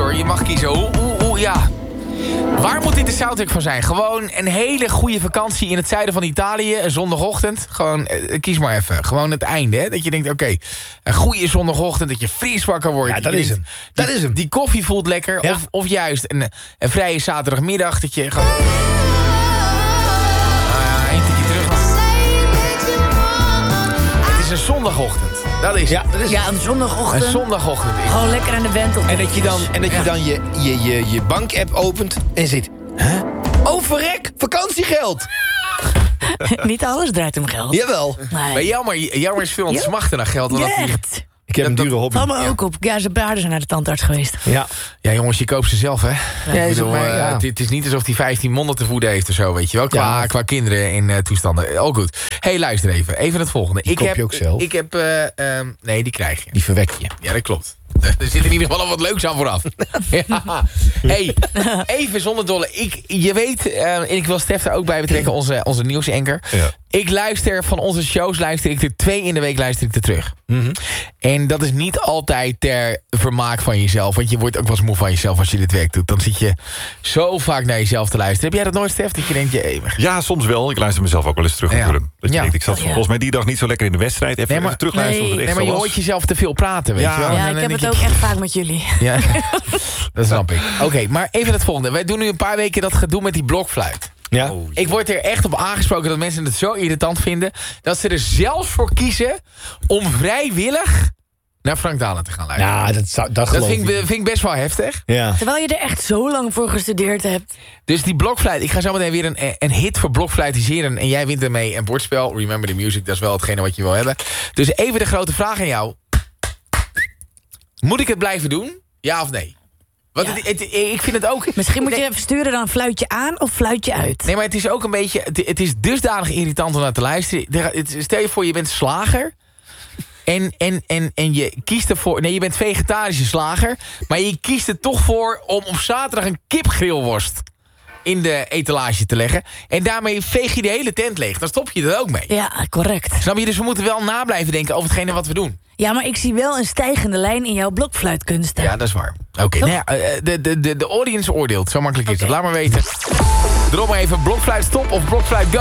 hoor. Je mag kiezen. Ja. Waar moet dit de soundtrack van zijn? Gewoon een hele goede vakantie in het zuiden van Italië. Een zondagochtend. Gewoon, kies maar even. Gewoon het einde. Hè? Dat je denkt, oké, een goede zondagochtend. Dat je fris wakker wordt. Ja, dat is hem. Dat is hem. Die koffie voelt lekker. Ja. Of juist een vrije zaterdagmiddag. Dat je gewoon... een tikje terug. Het is een zondagochtend. Dat is, ja, een zondagochtend. Een zondagochtend. Gewoon lekker aan de wentel. En dat je dan je bankapp opent en zit... Huh? Oh, verrek! Vakantiegeld! Niet alles draait om geld. Jawel. Nee. Maar jammer is veel aan het smachten naar geld. Ja, echt. Ik heb een dure hobby. Val me ook op. Ja, zijn paarden zijn naar de tandarts geweest. Ja, jongens, je koopt ze zelf, hè? Ja, Ik bedoel, het is niet alsof hij 15 monden te voeden heeft of zo, weet je wel. Qua kinderen in toestanden. Al goed. Hey, luister even. Even het volgende. Die koop je ook zelf? Nee, die krijg je. Die verwek je. Ja, dat klopt. Er zit in ieder geval al wat leuks aan vooraf. Ja. Hey, even zonder dolle. Je weet, en ik wil Stef er ook bij betrekken, onze nieuwsanker. Ja. Ik luister van onze shows, luister ik er 2 in de week terug. Mm-hmm. En dat is niet altijd ter vermaak van jezelf. Want je wordt ook wel eens moe van jezelf als je dit werk doet. Dan zit je zo vaak naar jezelf te luisteren. Heb jij dat nooit, Stef? Dat je denkt, ja, soms wel. Ik luister mezelf ook wel eens terug natuurlijk. Dat je denkt, ik zat volgens mij die dag niet zo lekker in de wedstrijd. Even terugluisteren of het echt maar je hoort jezelf te veel praten, weet je wel. Ja, ik heb het ook echt vaak met jullie. Ja, dat snap ik. Oké, maar even het volgende. Wij doen nu een paar weken dat gedoe met die blokfluit. Ja. Ik word er echt op aangesproken dat mensen het zo irritant vinden... dat ze er zelfs voor kiezen om vrijwillig naar Frank Dalen te gaan luisteren. Ja, dat vind ik best wel heftig. Ja. Terwijl je er echt zo lang voor gestudeerd hebt. Dus die blokfluit, ik ga zo meteen weer een hit voor blokfluitiseren... en jij wint ermee een bordspel. Remember the Music, dat is wel hetgene wat je wil hebben. Dus even de grote vraag aan jou. Moet ik het blijven doen? Ja of nee? Want ik vind het ook... Misschien moet je even sturen dan fluitje aan of fluitje uit. Nee, maar het is ook een beetje... Het is dusdanig irritant om naar te luisteren. Stel je voor, je bent slager... En je kiest ervoor... Nee, je bent vegetarische slager... maar je kiest er toch voor om op zaterdag een kipgrillworst... in de etalage te leggen. En daarmee veeg je de hele tent leeg. Dan stop je er ook mee. Ja, correct. Snap je? Dus we moeten wel na blijven denken over hetgene wat we doen. Ja, maar ik zie wel een stijgende lijn in jouw blokfluitkunsten. Ja, dat is waar. Oké, nou ja, de audience oordeelt. Zo makkelijk is het. Laat maar weten. Drop maar even blokfluit stop of blokfluit go.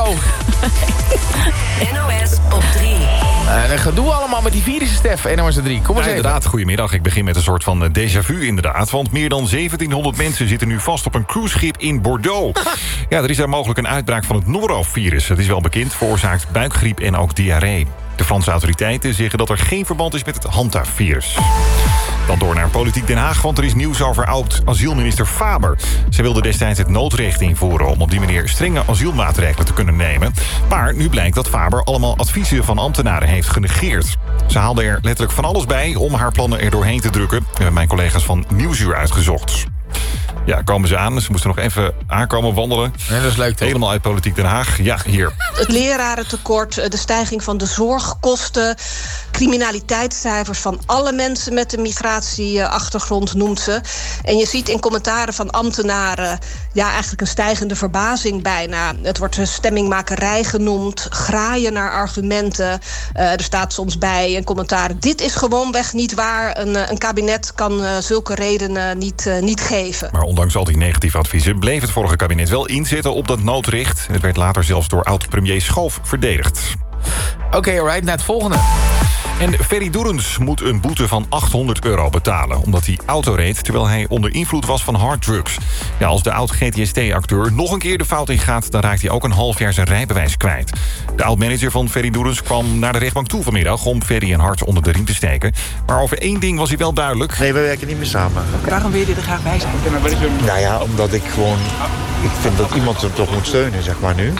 NOS op 3. Dat gedoe allemaal met die virussen, Stef. NOS op 3. Kom maar eens inderdaad, goedemiddag. Ik begin met een soort van déjà vu inderdaad. Want meer dan 1700 mensen zitten nu vast op een cruiseschip in Bordeaux. Ja, er is daar mogelijk een uitbraak van het norovirus. Het is wel bekend, veroorzaakt buikgriep en ook diarree. De Franse autoriteiten zeggen dat er geen verband is met het Hanta-virus. Dan door naar Politiek Den Haag, want er is nieuws over oud-asielminister Faber. Ze wilde destijds het noodrecht invoeren om op die manier strenge asielmaatregelen te kunnen nemen. Maar nu blijkt dat Faber allemaal adviezen van ambtenaren heeft genegeerd. Ze haalde er letterlijk van alles bij om haar plannen er doorheen te drukken. Dat hebben mijn collega's van Nieuwsuur uitgezocht. Ja, komen ze aan. Ze moesten nog even aankomen wandelen. Ja, dat is leuk, toch? Helemaal uit Politiek Den Haag. Ja, hier. Het lerarentekort, de stijging van de zorgkosten... criminaliteitscijfers van alle mensen met een migratieachtergrond noemt ze. En je ziet in commentaren van ambtenaren... ja, eigenlijk een stijgende verbazing bijna. Het wordt stemmingmakerij genoemd, graaien naar argumenten. Er staat soms bij in commentaren... dit is gewoonweg niet waar. Een kabinet kan zulke redenen niet geven. Maar ondanks al die negatieve adviezen bleef het vorige kabinet wel inzetten op dat noodrecht. Het werd later zelfs door oud-premier Schoof verdedigd. Oké, alright, naar het volgende. En Ferry Doerens moet een boete van €800 betalen... omdat hij auto reed terwijl hij onder invloed was van harddrugs. Ja, als de oud-GTST-acteur nog een keer de fout ingaat... dan raakt hij ook een half jaar zijn rijbewijs kwijt. De oud-manager van Ferry Doerens kwam naar de rechtbank toe vanmiddag... om Ferry en Hart onder de riem te steken. Maar over één ding was hij wel duidelijk. Nee, we werken niet meer samen. Waarom wil je er graag bij zijn? Nou ja, omdat ik gewoon... Ik vind dat iemand hem toch moet steunen, zeg maar nu.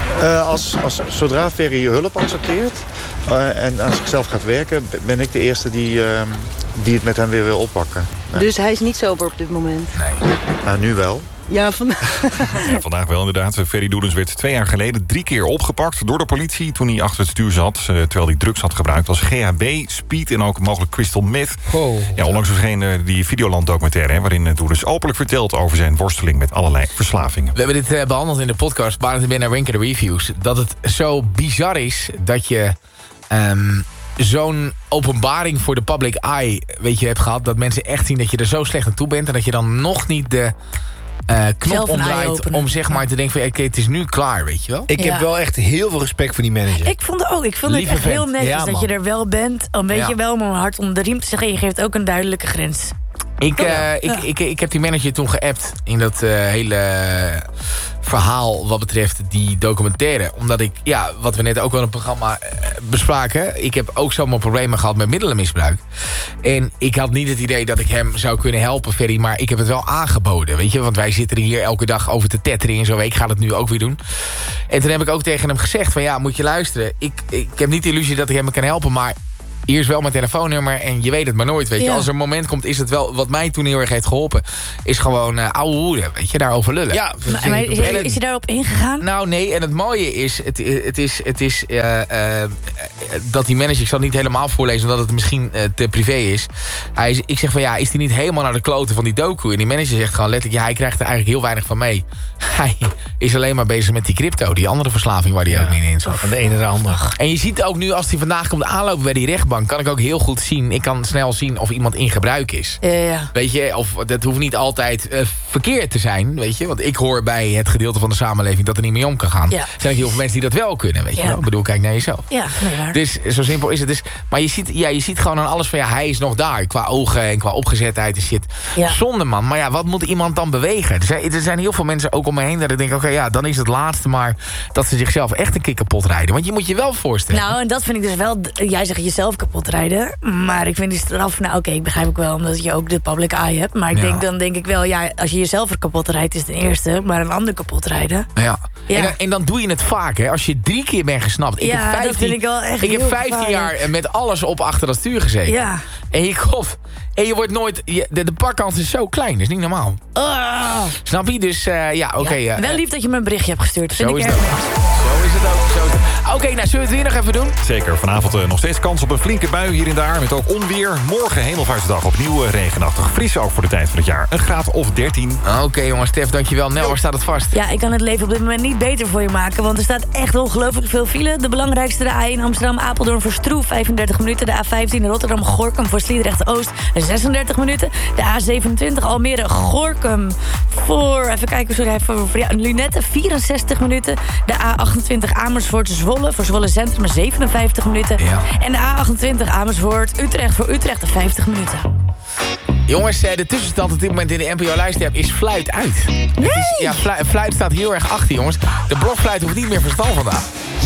Zodra Ferry hulp accepteert... en aan zichzelf gaat werken... ben ik de eerste die het met hem weer wil oppakken. Nee. Dus hij is niet sober op dit moment? Nee. Nou, nu wel. Ja, vandaag wel inderdaad. Ferry Doerens werd 2 jaar geleden 3 keer opgepakt door de politie... toen hij achter het stuur zat, terwijl hij drugs had gebruikt... als GHB, speed en ook mogelijk crystal meth. Oh. Ja, onlangs verscheen die Videoland-documentaire... waarin Doerens openlijk vertelt over zijn worsteling met allerlei verslavingen. We hebben dit behandeld in de podcast... Barend en Ben naar Ranker de Reviews... dat het zo bizar is dat je... zo'n openbaring voor de public eye, weet je, hebt gehad. Dat mensen echt zien dat je er zo slecht aan toe bent. En dat je dan nog niet de knop omdraait om zeg maar te denken van... Oké, het is nu klaar, weet je wel. Ik heb wel echt heel veel respect voor die manager. Ik vond het echt heel netjes dat je er wel bent. Een beetje wel om een hart onder de riem te zeggen. Je geeft ook een duidelijke grens. Ik heb die manager toen geappt in dat hele verhaal wat betreft die documentaire. Omdat ik, wat we net ook wel in het programma bespraken... ik heb ook zomaar problemen gehad met middelenmisbruik. En ik had niet het idee dat ik hem zou kunnen helpen, Ferry... maar ik heb het wel aangeboden, weet je. Want wij zitten er hier elke dag over te tetteren en zo. Ik ga dat nu ook weer doen. En toen heb ik ook tegen hem gezegd van moet je luisteren. Ik heb niet de illusie dat ik hem kan helpen, maar... Hier is wel mijn telefoonnummer en je weet het maar nooit, weet je. Als er een moment komt, is het wel... Wat mij toen heel erg heeft geholpen, is gewoon ouwe hoeden, weet je, daarover lullen. Ja, maar is je daarop ingegaan? Nou, nee, en het mooie is... Het is dat die manager... Ik zal het niet helemaal voorlezen, omdat het misschien te privé is. Ik zeg van, is die niet helemaal naar de kloten van die docu? En die manager zegt gewoon letterlijk... hij krijgt er eigenlijk heel weinig van mee. Hij is alleen maar bezig met die crypto. Die andere verslaving waar hij ook niet in zat. Van de ene naar de andere. En je ziet ook nu, als hij vandaag komt aanlopen bij die rechtbank... kan ik ook heel goed zien. Ik kan snel zien of iemand in gebruik is. Ja. Weet je, of dat hoeft niet altijd verkeerd te zijn, weet je. Want ik hoor bij het gedeelte van de samenleving dat er niet mee om kan gaan. Ja. Er zijn ook heel veel mensen die dat wel kunnen, weet je wel. Ik bedoel, kijk naar jezelf. Ja, nee, waar. Dus zo simpel is het. Dus, maar je ziet gewoon aan alles van, hij is nog daar. Qua ogen en qua opgezetheid en shit. Ja. Zonde, man. Maar wat moet iemand dan bewegen? Er zijn heel veel mensen ook om me heen dat ik denk, oké, dan is het laatste maar dat ze zichzelf echt een keer kapot rijden. Want je moet je wel voorstellen. Nou, en dat vind ik dus wel, jij zegt jezelf kapot rijden. Maar ik vind die straf, ik begrijp ook wel, omdat je ook de public eye hebt. Maar dan denk ik wel, als je jezelf er kapot rijdt, is het de eerste. Maar een ander kapot rijden. Ja. En dan doe je het vaak, hè. Als je 3 keer bent gesnapt. Dat vind ik wel echt. Ik heb 15 jaar met alles op achter dat stuur gezeten. Ja. En je wordt nooit... De pakkans is zo klein, dat is niet normaal. Snap je? Dus oké. Wel lief dat je me een berichtje hebt gestuurd. Zo is het ook. Zo is het ook. Oké, zullen we het weer nog even doen? Zeker, vanavond nog steeds kans op een flinke bui hier en daar. Met ook onweer. Morgen Hemelvaartsdag opnieuw regenachtig. Fris ook voor de tijd van het jaar. Een graad of 13. Oké, jongens, Stef, dankjewel. Nel, waar staat het vast? Ja, ik kan het leven op dit moment niet beter voor je maken. Want er staat echt ongelooflijk veel file. De belangrijkste, de A1 Amsterdam-Apeldoorn voor Stroe, 35 minuten. De A15 Rotterdam-Gorkum voor Sliedrecht-Oost, 36 minuten. De A27 Almere-Gorkum voor... Even kijken, sorry, voor Lunette, 64 minuten. De A28 Amersfoort-Zwolle voor Zwolle Centrum, 57 minuten. Ja. En de A28 Amersfoort-Utrecht voor Utrecht, 50 minuten. Jongens, de tussenstand op dit moment in de NPO-lijst is fluit uit. Nee! Fluit staat heel erg achter, jongens. De blokfluit hoeft niet meer van stal vandaag.